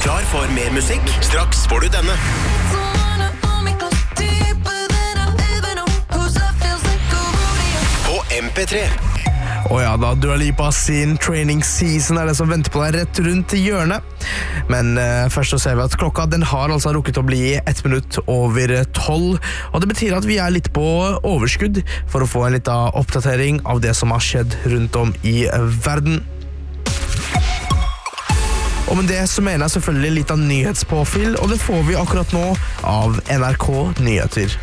Klar for mer musikk? Straks får du denne. På MP3. Ja da, Dua Lipa sin training season det som venter på deg rett rundt hjørnet. Men først så ser vi at klokka den har altså rukket å bli 1 minutt over 12, og det betyr at vi litt på overskudd for å få en liten oppdatering av det som har skjedd rundt om i verden. Og med det så mener jeg selvfølgelig litt av nyhetspåfyll, og det får vi akkurat nå av NRK Nyheter.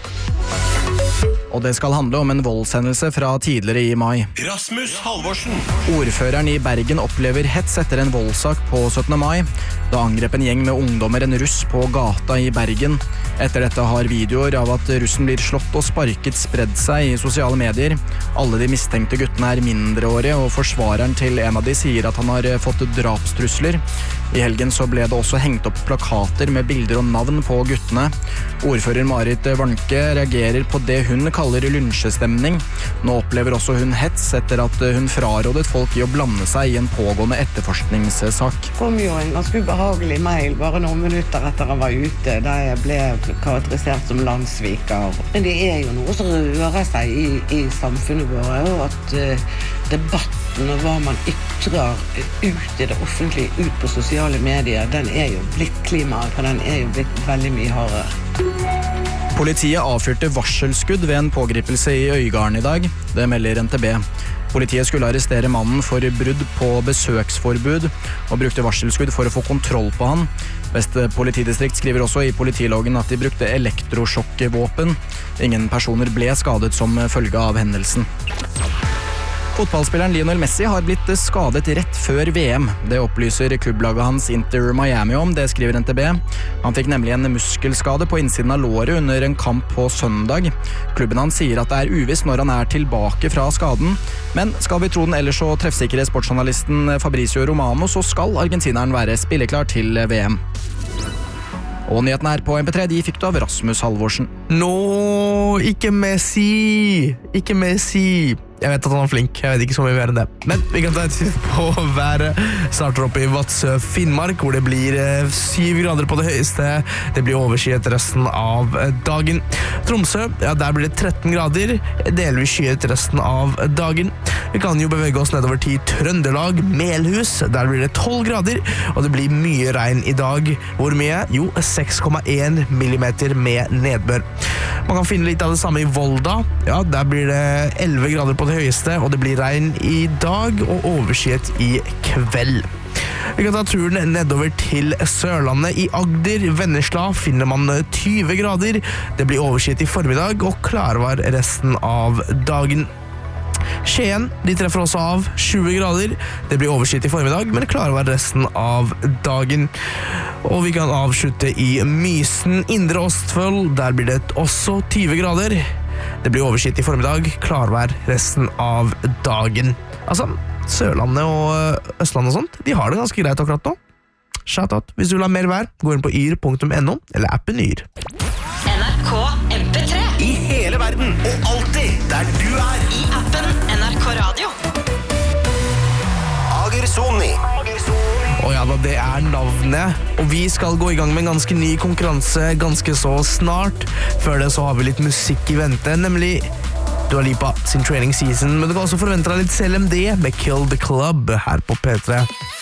Og det skal handle om en voldshendelse fra tidligere i mai. Rasmus Halvorsen. Ordføreren i Bergen opplever hets etter en voldssak på 17. mai. Da angrep en gjeng med ungdommer en russ på gata i Bergen. Etter dette har videoer av at russen blir slått og sparket spredd seg i sosiale medier. Alle de mistenkte guttene mindreårige, og forsvareren til en av de sier at han har fått drapstrusler. I helgen så ble det også hengt opp plakater med bilder og navn på guttene. Ordfører Marit Warnke reagerer på det hun kaller lunsjestemning. Nå opplever også hun hets etter at hun frarådet folk i å blande seg i en pågående etterforskningssak. Det kom jo en ganske ubehagelig mail bare noen minutter etter han var ute, da jeg ble karakterisert som landssviker. Men det jo noe som rører seg i samfunnet vårt, og at debatten og hva man ytrer ut i det offentlige, ut på sosiale medier, den jo blitt klimaet, for den jo blitt veldig mye hardere. Politiet avfyrte varselskudd ved en pågripelse i Øygarden i dag. Det melder NTB. Politiet skulle arrestere mannen for brudd på besøksforbud og brukte varselskudd for å få kontroll på han. Vest politidistrikt skriver også i politiloggen at de brukte elektrosjokkvåpen. Ingen personer ble skadet som følge av hendelsen. Fotballspilleren Lionel Messi har blitt skadet rett før VM. Det opplyser klubblaget hans Inter Miami om, det skriver NTB. Han fikk nemlig en muskelskade på innsiden av låret under en kamp på søndag. Klubben hans sier at det uvisst når han tilbake fra skaden, men skal vi tro den ellers så treffsikre sportsjournalisten Fabrizio Romano, så skal argentineren være spilleklar til VM. Og nyheten på MP3, de fikk du av Rasmus Halvorsen. Nå, ikke Messi! Ikke Messi! Jeg vet at han flink, jeg vet ikke så mye mer enn det. Men vi kan ta et titt på været. Starter opp i Vadsø, Finnmark, hvor det blir 7 grader på det høyeste. Det blir overskyet resten av dagen. Tromsø, der blir det 13 grader, delvis skyet resten av dagen. Vi kan jo bevege oss nedover til Trøndelag, Melhus, der blir det 12 grader, og det blir mye regn i dag. Hvor mye? Jo, 6,1 millimeter med nedbør. Man kan finne litt av det samme i Volda. Der blir det 11 grader på det høyeste, og det blir regn i dag og overskyet i kveld. Vi kan ta turen nedover til Sørlandet. I Agder, Vennesla, finner man 20 grader. Det blir overskyet i formiddag og klarvær resten av dagen. Skien, de treffer også av 20 grader. Det blir overskyet i formiddag, men klarvær resten av dagen. Og vi kan avslutte i Mysen, Indre Østfold. Der blir det også 20 grader. Det blir overskyet i formiddag, klarvær resten av dagen. Altså, Sørlandet og Østlandet og sånt, de har det ganske greit akkurat nå. Shout out. Hvis du vil ha mer vær, gå inn på yr.no eller appen Yr. NRK MP3 I hele verden, og alltid der du I appen NRK Radio. Agersoni. Det navnet, og vi skal gå i gang med en ganske ny konkurranse ganske så snart. Før det så har vi litt musikk i vente, nemlig Dua Lipa sin training season, men du kan også forvente deg litt CLMD med Kill the Club her på P3.